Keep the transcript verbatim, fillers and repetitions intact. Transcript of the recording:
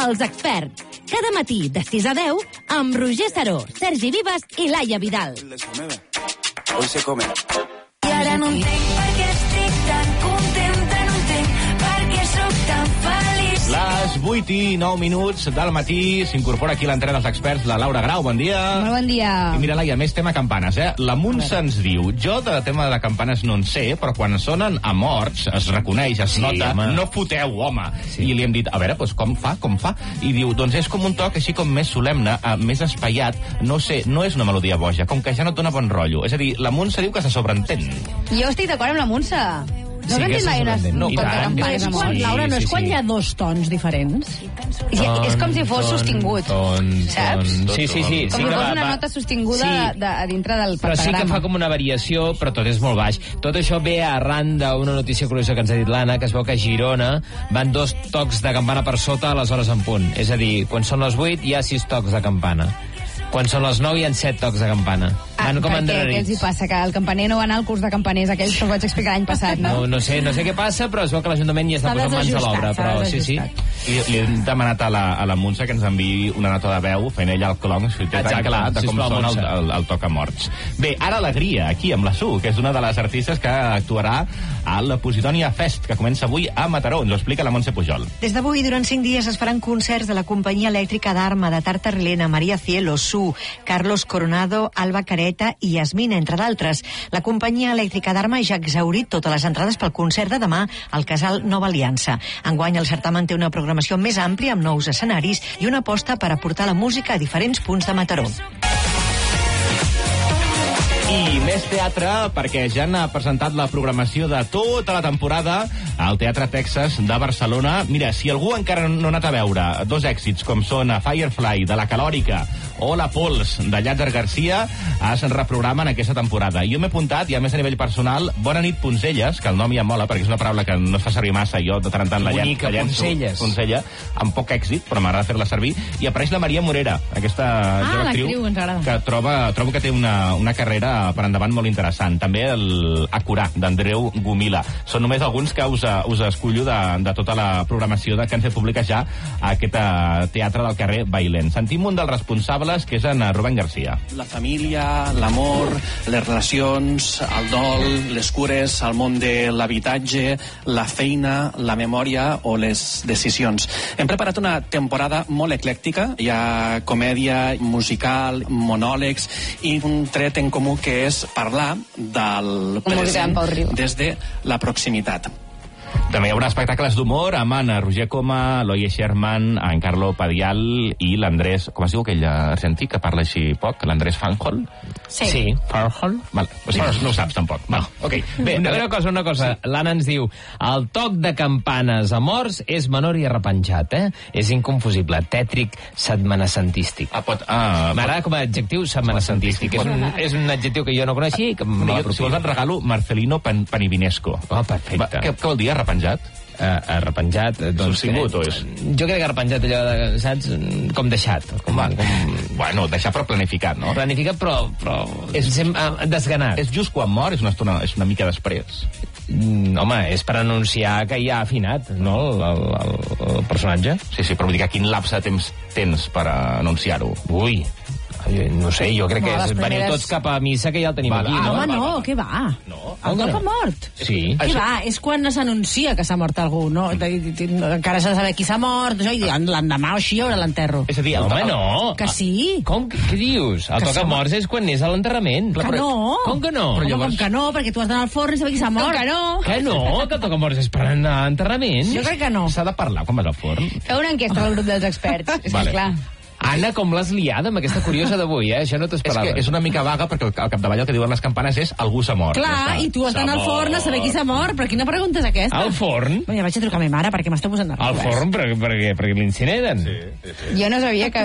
Els experts. Cada matí de sis a deu amb Roger Saró, Sergi Vives i Laia Vidal. Hoy se come. I ara no entenc per què estic tan contenta, no entenc per què soc tan feliç. Les vuit i nou minuts del matí s'incorpora aquí l'entrena dels experts, la Laura Grau, bon dia. Molt bon dia. I mira, Laia, més tema campanes, eh? La Montse ens diu, jo de tema de campanes no en sé, però quan sonen a morts, es reconeix, es Sí, nota, home. no foteu, home. Sí. I li hem dit, a veure, doncs com fa, com fa? I diu, doncs és com un toc així com més solemne, eh, més espaiat, no sé, no és una melodia boja, com que ja no et dona bon rotllo. És a dir, la Montse diu que se sobreentén. Jo estic d'acord amb la Montse. No Sí hem que vist mai se unes sorprèn. No, un i toc de tant. campanes Sí, amb sí, morts. sí. Laura, no és quan sí. hi ha dos tons diferents? És, és com si fos sostingut, Ton, saps? ton. Sí, sí, sí. Com sí si que fos va- una va- nota sostinguda Sí. de, a dintre del Però sí que pentagrama. fa com una variació, però tot és molt baix. Tot això ve arran d'una notícia curiosa que ens ha dit l'Anna, que es veu que a Girona van dos tocs de campana per sota a les hores en punt. És a dir, quan són les vuit hi ha sis tocs de campana. Quan són les nou hi ha set tocs de campana. Ah, Van com per què? Què els hi endarrerits. passa? Que el campaner no va anar al curs de campaners aquells que us vaig explicar l'any passat, no? No, no, sé, no sé què passa, però es veu que l'Ajuntament ja està S'ha posant mans a l'obra. desajustat, Però s'ha sí, sí. desajustat. I li hem demanat a la, a la Montse que ens enviï una nota de veu, fent ella el clon, si té tan Exacte. clar de com Sisplau, sona el, Montse. el, el toc a morts. Bé, ara alegria, aquí amb la Su, que és una de les artistes que actuarà a la Positònia Fest, que comença avui a Mataró. Ens ho explica la Montse Pujol. Des d'avui, durant cinc dies, es faran concerts de la companyia elèctrica d'Arma, de Tartarlena, Maria Cielo, Su, Carlos Coronado, Alba Careta i Yasmina, entre d'altres. La companyia elèctrica d'Arma ja ha exhaurit totes les entrades pel concert de demà al Casal Nova Aliança. Enguany, el certamen té una programació més àmplia, amb nous escenaris i una aposta per aportar la música a diferents punts de Mataró. I més teatre, perquè ja han presentat la programació de tota la temporada al Teatre Texas de Barcelona. Mira, si algú encara no ha anat a veure dos èxits com són Firefly, de la Calòrica, o La Pols, de Llàtzer Garcia, es reprogramen aquesta temporada. Jo m'he apuntat, i a més a nivell personal, Bona nit, Poncelles, que el nom ja mola, perquè és una paraula que no es fa servir massa, jo de tant en tant la llen- Bonica, la llenço, Poncelles. Poncella, amb poc èxit, però m'agrada fer-la servir, i apareix la Maria Morera, aquesta jove actriu, l'actriu, ens agrada. que troba, trobo que té una, una carrera per endavant molt interessant. També el Acurà, d'Andreu Gomila. Són només alguns que us, us escollo de, de tota la programació de que han fet pública ja a aquest eh, teatre del carrer Bailén. Sentim un dels responsables, que és en Rubén Garcia. La família, l'amor, les relacions, el dol, les cures, el món de l'habitatge, la feina, la memòria o les decisions. Hem preparat una temporada molt eclèctica. Hi ha comèdia, musical, monòlegs i un tret en comú que és parlar del present des de la proximitat. També hi haurà espectacles d'humor amb en Roger Coma, l'Oye Sherman, en Carlo Padial i l'Andrés... Com es diu aquell argentí que parla així poc? L'Andrés Fanjol? Sí. Sí. Farhol? Val. O sigui, no, no ho saps, tampoc. Val. Ok. Bé, Una, una cosa, una cosa. Sí. L'Anna ens diu, el toc de campanes a morts és menor i arrepenjat, eh? És inconfusible. Tètric, setmanasantístic. Ah, pot... Ah, M'agrada com a adjectiu setmanasantístic. És un, és un adjectiu que jo no coneixia i que Mira, jo, si m'apropio. vols et regalo Marcelino Pan Panivinesco. Oh, perfecte. Va, què, què vol dir, arrepenjat? Uh, arrepenjat, eh, doncs... Sostingut, o és? Jo crec que arrepenjat allò de, saps, com deixat. Com, Va, com... Bueno, deixar però planificat, no? Planificat, però, però és sem, uh, desganat. És just quan mor, és una estona, és una mica després. Mm, home, és per anunciar que ja ha afinat, no?, el, el, el personatge. Sí, sí, però vull dir que quin lapse de temps tens per anunciar-ho? Ui, no sé, jo crec No, que és, les primeres- veniu tots cap a missa, que ja el tenim Va, aquí, va, no? Home, va, no, va, va. què va? No. El Com cop no? ha mort. Sí. Què va? És quan s'anuncia que s'ha mort algú, no? De- de- de- Encara s'ha de saber qui s'ha mort, això, i l'endemà o així hi haurà l'enterro. És a dir, el, Home, el, no. Que sí? Com, què dius? El Que toc a som- morts és quan és a l'enterrament. Que no. Com que no? Home, com que no, perquè tu has d'anar al forn i saber qui s'ha mort. Com que no? Que no, que el toc a morts és per anar a enterrament. Jo crec que no. S'ha de parlar quan vas al forn. Feu una enquesta al grup dels experts. És Vale. que, clar... Anna, com l'has liada amb aquesta curiosa d'avui, eh? Això no t'ho És esperaves. que és una mica vaga perquè al capdavall el que diuen les campanes és algú s'ha mort. Clar, Ja està. i tu has d'anar al S'ha forn a saber qui s'ha mort, però quina pregunta és aquesta? Al forn? Bé, ja vaig a trucar a ma mare perquè m'està posant nerviosa. Al forn, per, per què? Perquè l'incineren? Sí. Jo no sabia que